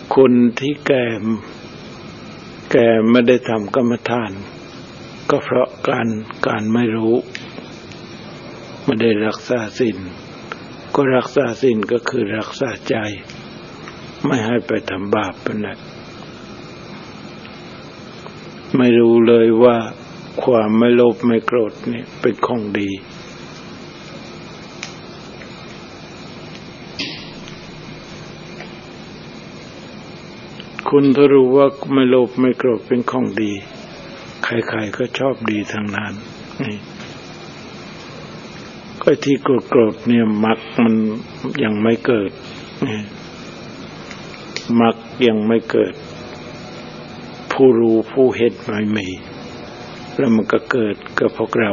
คนที่แก่ไม่ได้ทำกรรมฐานก็เพราะการไม่รู้ไม่ได้รักษาศีลก็รักษาศีลก็คือรักษาใจไม่ให้ไปทำบาปนั่นแหละไม่รู้เลยว่าความไม่โลภไม่โกรธนี่เป็นของดีคุณถ้ารู้ว่าไม่โลภไม่โกรธเป็นของดีใครๆก็ชอบดีทั้งนั้นนี่ก็ที่โกรธเนี่ยมรรคมันยังไม่เกิดมรรคยังไม่เกิดผู้รู้ผู้เห็นไม่มีแล้วมันก็เกิดกับพวกเรา